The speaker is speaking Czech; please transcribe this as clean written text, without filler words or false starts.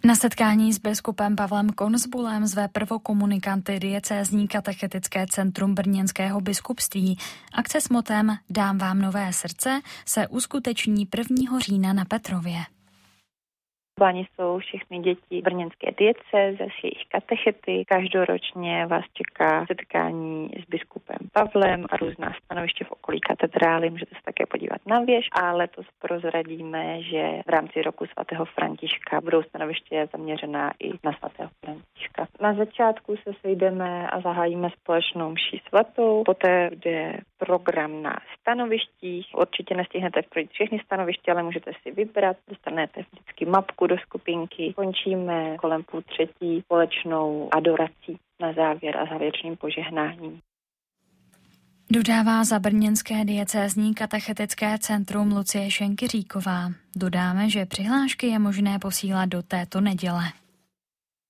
Na setkání s biskupem Pavlem Konzbulem zve prvokomunikanty diecézní katechetické centrum brněnského biskupství. Akce s motem Dám vám nové srdce se uskuteční 1. října na Petrově. Zváni jsou všechny děti brněnské diecéze s jejich katechety. Každoročně vás čeká setkání s biskupem Pavlem a různá stanoviště v okolí katedrály. Můžete se také podívat na věž a letos prozradíme, že v rámci roku svatého Františka budou stanoviště zaměřená i na svatého Františka. Na začátku se sejdeme a zahájíme společnou mši svatou, poté bude program na stanovištích. Určitě nestihnete projít všechny stanoviště, ale můžete si vybrat, dostanete vždycky mapku do skupinky. Končíme kolem 2:30 společnou adorací na závěr a závěrečným požehnáním. Dodává za brněnské diecézní katechetické centrum Lucie Šenkyříková. Dodáme, že přihlášky je možné posílat do této neděle.